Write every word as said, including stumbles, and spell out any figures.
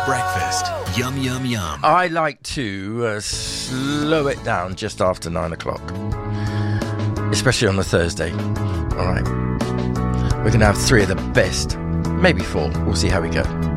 Breakfast. Yum, yum, yum. I like to uh, slow it down just after nine o'clock. Especially on a Thursday. All right. We're going to have three of the best. Maybe four. We'll see how we go.